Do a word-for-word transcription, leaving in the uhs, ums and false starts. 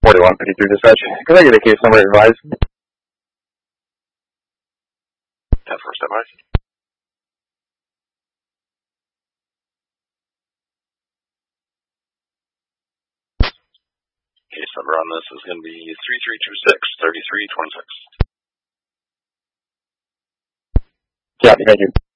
forty-one fifty-three dispatch. Can I get a case number advised? ten four, stand by. Case number on this is going to be three three two six, three three two six. Yeah, thank you.